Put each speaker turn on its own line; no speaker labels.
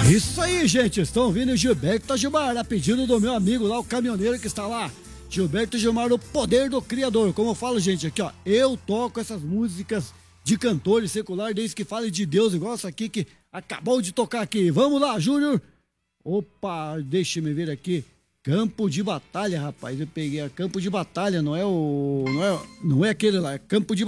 Isso aí, gente, estão ouvindo o Gilberto Gilmar, a pedido do meu amigo lá, o caminhoneiro que está lá. Gilberto Gilmar, o poder do criador. Como eu falo, gente, aqui ó, eu toco essas músicas de cantores secular desde que fale de Deus, igual essa aqui que acabou de tocar aqui. Vamos lá, Júnior. Opa, deixa me ver aqui. Campo de Batalha, rapaz, eu peguei a Campo de Batalha, não é aquele lá, é Campo de